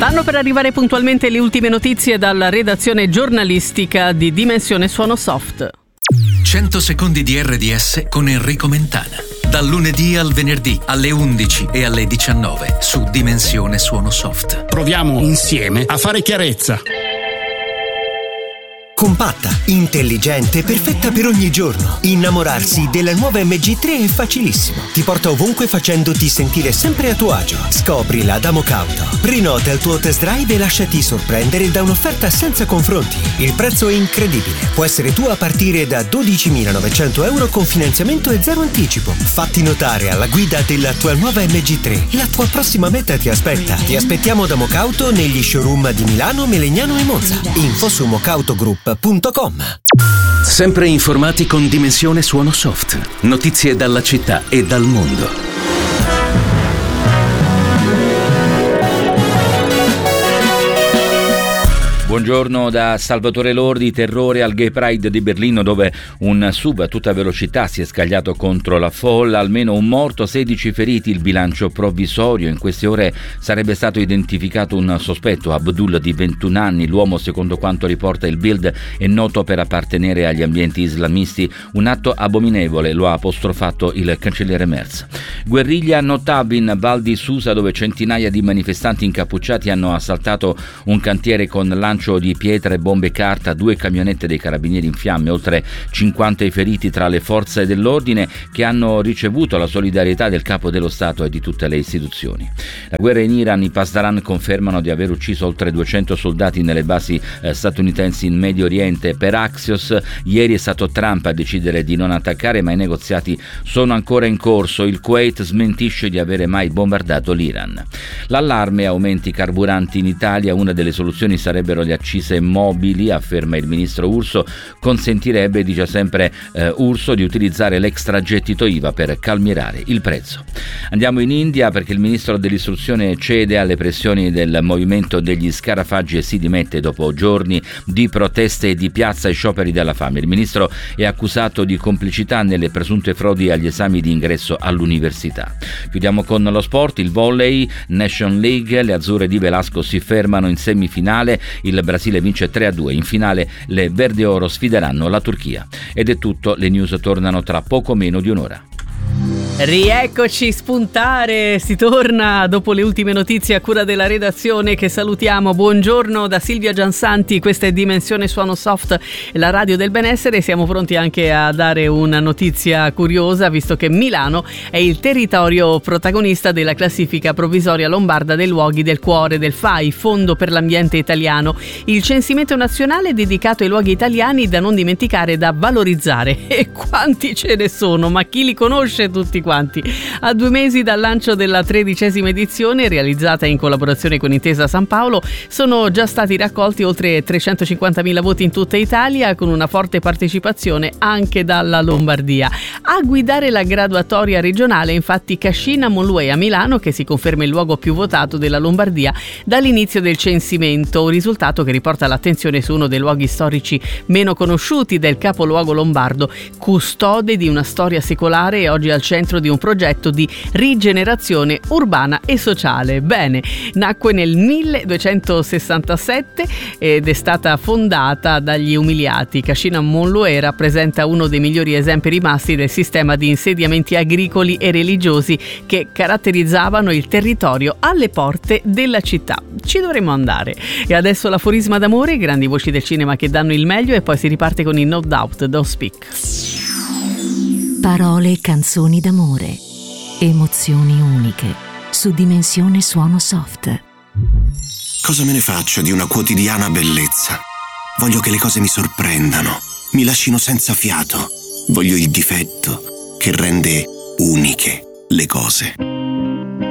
Stanno per arrivare puntualmente le ultime notizie dalla redazione giornalistica di Dimensione Suono Soft. 100 secondi di RDS con Enrico Mentana. Dal lunedì al venerdì alle 11 e alle 19 su Dimensione Suono Soft. Proviamo insieme a fare chiarezza. Compatta, intelligente, perfetta per ogni giorno. Innamorarsi della nuova MG3 è facilissimo. Ti porta ovunque facendoti sentire sempre a tuo agio. Scoprila da Mocauto. Prenota il tuo test drive e lasciati sorprendere da un'offerta senza confronti. Il prezzo è incredibile. Può essere tuo a partire da 12.900 euro con finanziamento e zero anticipo. Fatti notare alla guida della tua nuova MG3. La tua prossima meta ti aspetta. Ti aspettiamo da Mocauto negli showroom di Milano, Melegnano e Monza. Info su mocautogroup.com. Sempre informati con Dimensione Suono Soft. Notizie dalla città e dal mondo. Buongiorno da Salvatore Lordi. Terrore al Gay Pride di Berlino, dove un sub a tutta velocità si è scagliato contro la folla. Almeno un morto, 16 feriti il bilancio provvisorio. In queste ore sarebbe stato identificato un sospetto, Abdul, di 21 anni. L'uomo, secondo quanto riporta il Bild, è noto per appartenere agli ambienti islamisti. Un atto abominevole, lo ha apostrofato il cancelliere Merz. Guerriglia a Notab in Val di Susa, dove centinaia di manifestanti incappucciati hanno assaltato un cantiere con lancio di pietre, bombe carta, 2 camionette dei carabinieri in fiamme, oltre 50 i feriti tra le forze dell'ordine, che hanno ricevuto la solidarietà del capo dello Stato e di tutte le istituzioni. La guerra in Iran, i Pasdaran confermano di aver ucciso oltre 200 soldati nelle basi statunitensi in Medio Oriente. Per Axios, ieri è stato Trump a decidere di non attaccare, ma i negoziati sono ancora in corso. Il Kuwait smentisce di avere mai bombardato l'Iran. L'allarme aumenti carburanti in Italia. Una delle soluzioni sarebbero le accise mobili, afferma il ministro Urso. Consentirebbe, dice sempre Urso, di utilizzare l'extragettito IVA per calmierare il prezzo. Andiamo in India, perché il ministro dell'istruzione cede alle pressioni del movimento degli scarafaggi e si dimette dopo giorni di proteste e di piazza e scioperi della fame. Il ministro è accusato di complicità nelle presunte frodi agli esami di ingresso all'università. Chiudiamo con lo sport, il volley, Nation League, le azzurre di Velasco si fermano in semifinale, il Brasile vince 3-2, in finale le Verde Oro sfideranno la Turchia. Ed è tutto, le news tornano tra poco meno di un'ora. Rieccoci, spuntare, si torna dopo le ultime notizie a cura della redazione, che salutiamo. Buongiorno da Silvia Giansanti, questa è Dimensione Suono Soft, la radio del benessere. Siamo pronti anche a dare una notizia curiosa, visto che Milano è il territorio protagonista della classifica provvisoria lombarda dei luoghi del cuore del FAI, Fondo per l'Ambiente Italiano, il censimento nazionale dedicato ai luoghi italiani da non dimenticare, da valorizzare. E quanti ce ne sono, ma chi li conosce tutti quanti? A 2 mesi dal lancio della 13ª edizione, realizzata in collaborazione con Intesa San Paolo, sono già stati raccolti oltre 350.000 voti in tutta Italia, con una forte partecipazione anche dalla Lombardia. A guidare la graduatoria regionale, infatti, Cascina Monluè a Milano, che si conferma il luogo più votato della Lombardia dall'inizio del censimento, un risultato che riporta l'attenzione su uno dei luoghi storici meno conosciuti del capoluogo lombardo, custode di una storia secolare e oggi al centro di un progetto di rigenerazione urbana e sociale. Bene, nacque nel 1267 ed è stata fondata dagli umiliati. Cascina Monluè rappresenta uno dei migliori esempi rimasti del sistema di insediamenti agricoli e religiosi che caratterizzavano il territorio alle porte della città. Ci dovremmo andare. E adesso l'aforisma d'amore, grandi voci del cinema che danno il meglio, e poi si riparte con il No Doubt, Don't Speak. Parole e canzoni d'amore, emozioni uniche, su Dimensione Suono Soft. Cosa me ne faccio di una quotidiana bellezza? Voglio che le cose mi sorprendano, mi lascino senza fiato. Voglio il difetto che rende uniche le cose.